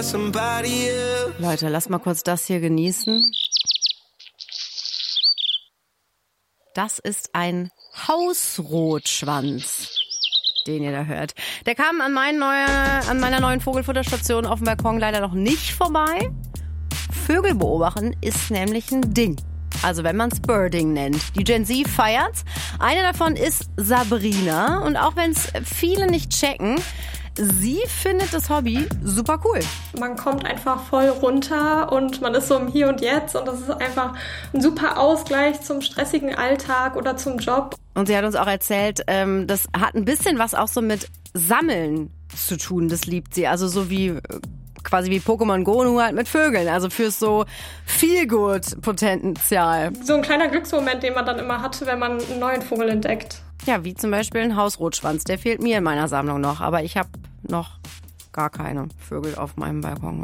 Leute, lasst mal kurz das hier genießen. Das ist ein Hausrotschwanz, den ihr da hört. Der kam an meiner neuen Vogelfutterstation auf dem Balkon leider noch nicht vorbei. Vögel beobachten ist nämlich ein Ding. Also wenn man es Birding nennt. Die Gen Z feiert's. Eine davon ist Sabrina. Und auch wenn es viele nicht checken, sie findet das Hobby super cool. Man kommt einfach voll runter und man ist so im Hier und Jetzt. Und das ist einfach ein super Ausgleich zum stressigen Alltag oder zum Job. Und sie hat uns auch erzählt, das hat ein bisschen was auch so mit Sammeln zu tun. Das liebt sie. Also so wie quasi wie Pokémon Go, nur halt mit Vögeln. Also fürs so Feelgood-Potenzial. So ein kleiner Glücksmoment, den man dann immer hatte, wenn man einen neuen Vogel entdeckt. Ja, wie zum Beispiel ein Hausrotschwanz. Der fehlt mir in meiner Sammlung noch. Aber ich habe noch gar keine Vögel auf meinem Balkon.